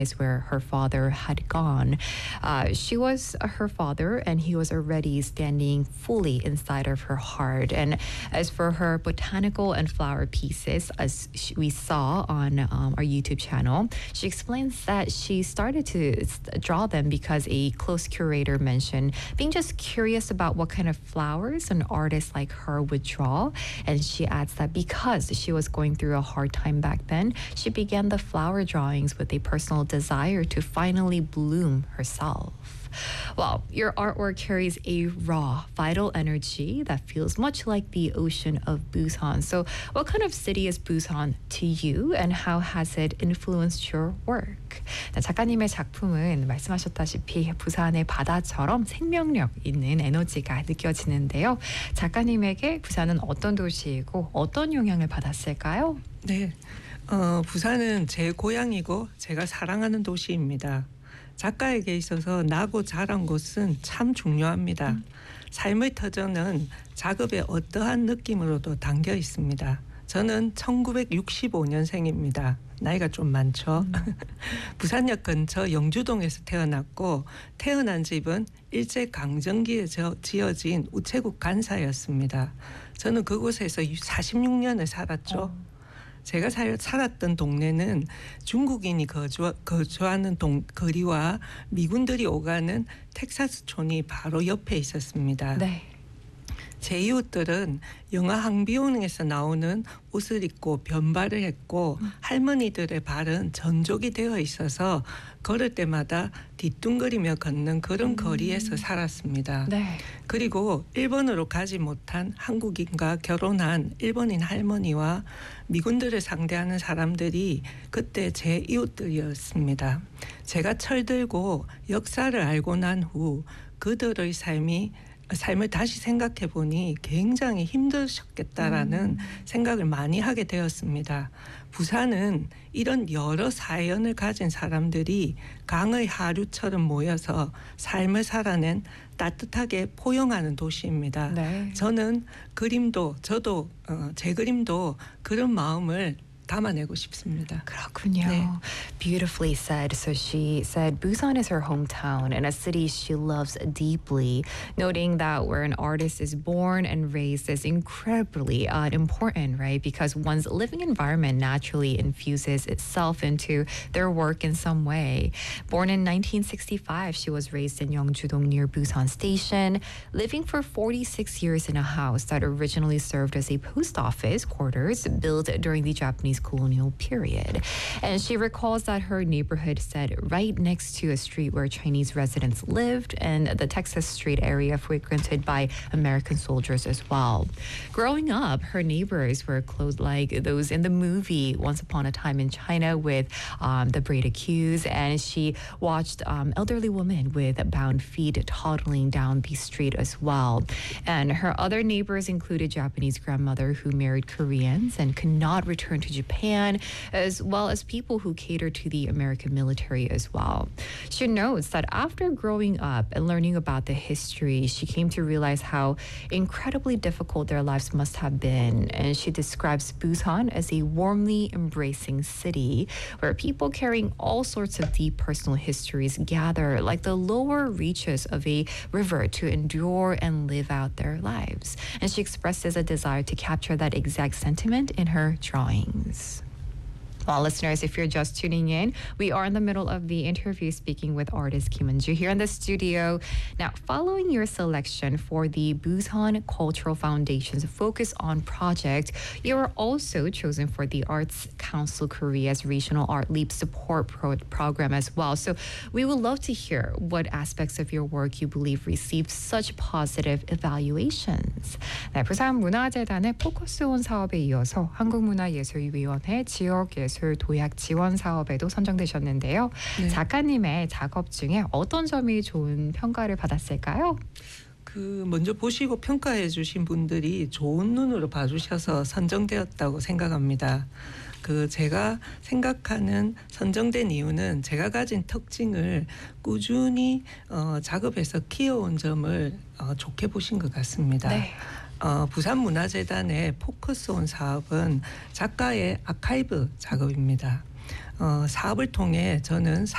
where her father had gone. She was her father, and he was already standing fully inside of her heart. And as for her botanical and flower pieces, as we saw on our YouTube channel, she explains that she started to draw them because a close curator mentioned being just curious about what kind of flowers an artist like her would draw. And she adds that because she was going through a hard time back then, she began the flower drawings with a personal desire to finally bloom herself. Well, your artwork carries a raw, vital energy that feels much like the ocean of Busan. So what kind of city is Busan to you, and how has it influenced your work? 작가님의 작품은 말씀하셨다시피 부산의 바다처럼 생명력 있는 에너지가 느껴지는데요. 작가님에게 부산은 어떤 도시이고 어떤 영향을 받았을까요? 네, 부산은 제 고향이고 제가 사랑하는 도시입니다. 작가에게 있어서 나고 자란 곳은 참 중요합니다. 삶의 터전은 작업의 어떠한 느낌으로도 담겨 있습니다. 저는 1965년생입니다. 나이가 좀 많죠. 부산역 근처 영주동에서 태어났고 태어난 집은 일제강점기에 지어진 우체국 간사였습니다. 저는 그곳에서 46년을 살았죠. 제가 살았던 동네는 중국인이 거주하는 거리와 미군들이 오가는 텍사스촌이 바로 옆에 있었습니다. 네. 제 이웃들은 영화 항비용에서 나오는 옷을 입고 변발을 했고 할머니들의 발은 전족이 되어 있어서 걸을 때마다 뒤뚱거리며 걷는 그런 거리에서 살았습니다. 네. 그리고 일본으로 가지 못한 한국인과 결혼한 일본인 할머니와 미군들을 상대하는 사람들이 그때 제 이웃들이었습니다. 제가 철들고 역사를 알고 난 후 그들의 삶을 다시 생각해 보니 굉장히 힘드셨겠다라는 생각을 많이 하게 되었습니다. 부산은 이런 여러 사연을 가진 사람들이 강의 하류처럼 모여서 삶을 살아낸 따뜻하게 포용하는 도시입니다. 네. 저도 제 그림도 그런 마음을 담아내고 싶습니다. 그렇군요. 네. Beautifully said. So she said Busan is her hometown and a city she loves deeply, noting that where an artist is born and raised is incredibly important, right? Because one's living environment naturally infuses itself into their work in some way. Born in 1965, she was raised in Yeongjudong near Busan Station, living for 46 years in a house that originally served as a post office quarters built during the Japanese colonial period. And she recalls that her neighborhood sat right next to a street where Chinese residents lived and the Texas Street area frequented by American soldiers as well. Growing up, her neighbors were clothed like those in the movie Once Upon a Time in China with the braided queues, and she watched elderly women with bound feet toddling down the street as well. And her other neighbors included Japanese grandmother who married Koreans and could not return to Japan, as well as people who cater to the American military as well. She notes that after growing up and learning about the history, she came to realize how incredibly difficult their lives must have been. And she describes Busan as a warmly embracing city where people carrying all sorts of deep personal histories gather like the lower reaches of a river to endure and live out their lives. And she expresses a desire to capture that exact sentiment in her drawings. Well, listeners, if you're just tuning in, we are in the middle of the interview speaking with artist Kim Eun-ju here in the studio. Now, following your selection for the Busan Cultural Foundation's Focus On project, you were also chosen for the Arts Council Korea's Regional Art Leap Support Program as well. So we would love to hear what aspects of your work you believe received such positive evaluations. 네, 부산문화재단의 포커스온 사업에 이어서 한국문화예술위원회 지역예술 도약 지원 사업에도 선정되셨는데요. 네. 작가님의 작업 중에 어떤 점이 좋은 평가를 받았을까요? 먼저 보시고 평가해 주신 분들이 좋은 눈으로 봐주셔서 선정되었다고 생각합니다. 제가 생각하는 선정된 이유는 제가 가진 특징을 꾸준히 작업해서 키워온 점을 좋게 보신 것 같습니다. 네. 부산문화재단의 포커스온 사업은 작가의 아카이브 작업입니다. 사업을 통해 저는